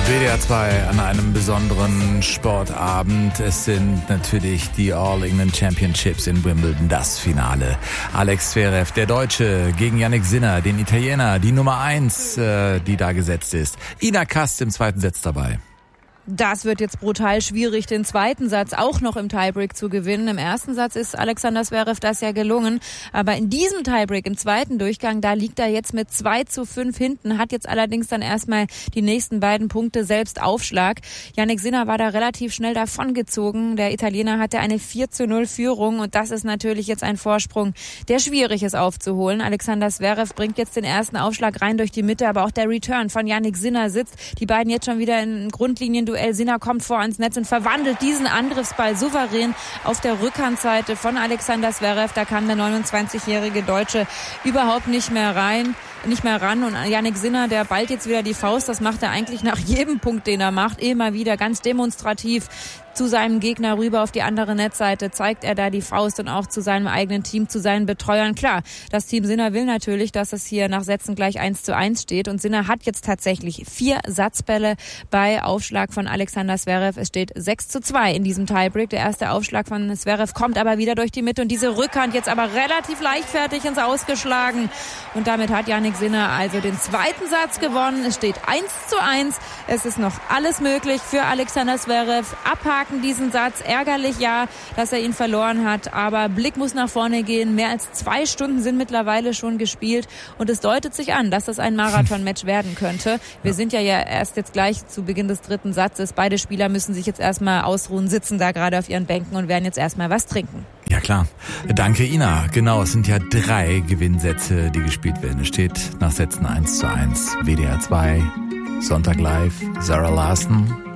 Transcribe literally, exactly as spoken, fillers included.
W D R zwei an einem besonderen Sportabend. Es sind natürlich die All England Championships in Wimbledon, das Finale. Alex Zverev, der Deutsche, gegen Jannik Sinner, den Italiener, die Nummer eins, äh, die da gesetzt ist. Ina Kast im zweiten Satz dabei. Das wird jetzt brutal schwierig, den zweiten Satz auch noch im Tiebreak zu gewinnen. Im ersten Satz ist Alexander Zverev das ja gelungen. Aber in diesem Tiebreak, im zweiten Durchgang, da liegt er jetzt mit zwei zu fünf hinten, hat jetzt allerdings dann erstmal die nächsten beiden Punkte selbst Aufschlag. Jannik Sinner war da relativ schnell davongezogen. Der Italiener hatte eine vier zu null Führung und das ist natürlich jetzt ein Vorsprung, der schwierig ist aufzuholen. Alexander Zverev bringt jetzt den ersten Aufschlag rein durch die Mitte, aber auch der Return von Jannik Sinner sitzt. Die beiden jetzt schon wieder in Grundlinienduell. Sinner kommt vor ans Netz und verwandelt diesen Angriffsball souverän auf der Rückhandseite von Alexander Zverev. Da kam der neunundzwanzigjährige Deutsche überhaupt nicht mehr rein, nicht mehr ran. Und Jannik Sinner, der ballt jetzt wieder die Faust. Das macht er eigentlich nach jedem Punkt, den er macht. Immer wieder ganz demonstrativ zu seinem Gegner rüber auf die andere Netzseite zeigt er da die Faust und auch zu seinem eigenen Team, zu seinen Betreuern. Klar, das Team Sinner will natürlich, dass es hier nach Sätzen gleich eins zu eins steht und Sinner hat jetzt tatsächlich vier Satzbälle bei Aufschlag von Alexander Zverev. Es steht sechs zu zwei in diesem Tiebreak. Der erste Aufschlag von Zverev kommt aber wieder durch die Mitte und diese Rückhand jetzt aber relativ leichtfertig ins Ausgeschlagen und damit hat Jannik Sinner also den zweiten Satz gewonnen. Es steht eins zu eins. Es ist noch alles möglich für Alexander Zverev. Abhaken diesen Satz. Ärgerlich, ja, dass er ihn verloren hat, aber Blick muss nach vorne gehen. Mehr als zwei Stunden sind mittlerweile schon gespielt und es deutet sich an, dass das ein Marathon-Match werden könnte. Wir sind ja, ja erst jetzt gleich zu Beginn des dritten Satzes. Beide Spieler müssen sich jetzt erstmal ausruhen, sitzen da gerade auf ihren Bänken und werden jetzt erstmal was trinken. Ja klar. Danke Ina. Genau, es sind ja drei Gewinnsätze, die gespielt werden. Es steht nach Sätzen eins zu eins. W D R zwei, Sonntag live, Sarah Larsen.